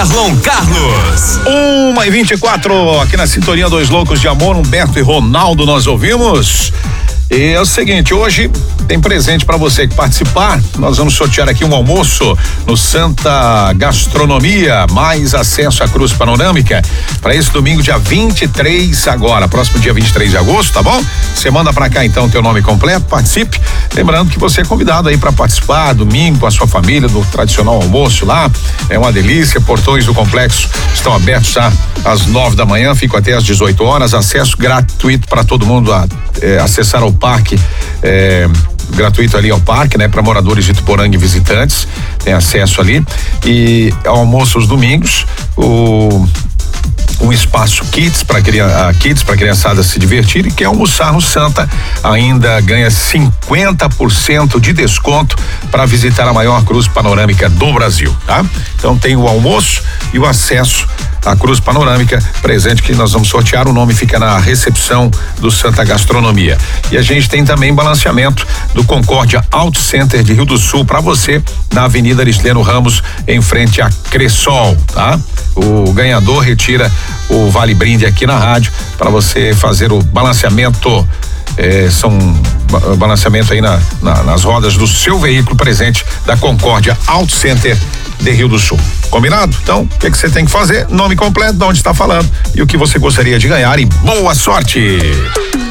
Marlon Carlos. 1h24, aqui na sintonia Dois Loucos de Amor, Humberto e Ronaldo, nós ouvimos. E é o seguinte, hoje tem presente para você que participar. Nós vamos sortear aqui um almoço no Santa Gastronomia, mais acesso à Cruz Panorâmica para esse domingo, dia 23 agora, próximo dia 23 de agosto, tá bom? Você manda para cá então teu nome completo, participe. Lembrando que você é convidado aí para participar domingo com a sua família do tradicional almoço lá. É uma delícia. Portões do complexo estão abertos já às 9 da manhã, ficam até às 18 horas. Acesso gratuito para todo mundo acessar o parque, gratuito ali ao parque, né? Para moradores de Ituporanga e visitantes, tem acesso ali. E almoço aos domingos, um espaço kids para criançada se divertir, e quer almoçar no Santa ainda ganha 50% de desconto para visitar a maior cruz panorâmica do Brasil, tá? Então tem o almoço e o acesso à Cruz Panorâmica, presente que nós vamos sortear. O nome fica na recepção do Santa Gastronomia. E a gente tem também balanceamento do Concórdia Auto Center de Rio do Sul para você na Avenida Aristiliano Ramos, em frente a Cressol, tá? O ganhador retira o Vale Brinde aqui na rádio para você fazer o balanceamento. São balanceamento aí nas rodas do seu veículo, presente da Concórdia Auto Center de Rio do Sul. Combinado? Então, o que você tem que fazer? Nome completo, de onde está falando e o que você gostaria de ganhar, e boa sorte!